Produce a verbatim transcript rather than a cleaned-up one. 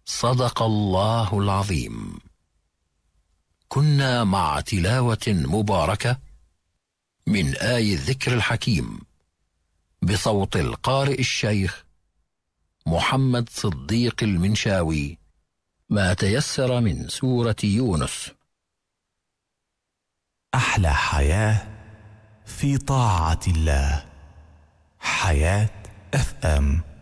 صدق الله العظيم. كنا مع تلاوة مباركة من آي الذكر الحكيم بصوت القارئ الشيخ محمد صديق المنشاوي، ما تيسر من سورة يونس. أحلى حياة في طاعة الله. حياة اف ام.